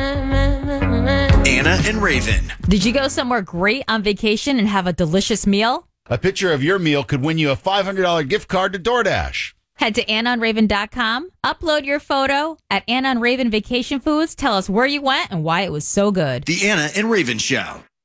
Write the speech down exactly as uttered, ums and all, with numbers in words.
Anna and Raven. Did you go somewhere great on vacation and have a delicious meal? A picture of your meal could win you a five hundred dollars gift card to DoorDash. Head to anna and raven dot com, upload your photo at Anna and Raven Vacation Foods, tell us where you went and why it was so good. The Anna and Raven Show.